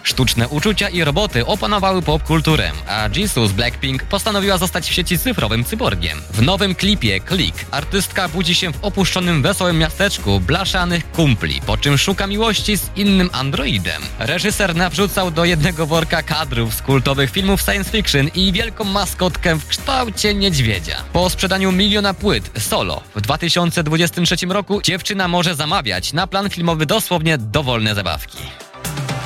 Sztuczne uczucia i roboty opanowały popkulturę, a Jisoo z Blackpink postanowiła zostać w sieci cyfrowym cyborgiem. W nowym klipie Click artystka budzi się w opuszczonym wesołym miasteczku blaszanych kumpli, po czym szuka miłości z innym androidem. Reżyser nawrzucał do jednego worka kadrów z kultowych filmów science fiction i wielką maskotkę w kształcie niedźwiedzia. Po sprzedaniu 1 miliona płyt solo w 2023 roku dziewczyna może zamawiać na plan filmowy dosłownie dowolne zabawki.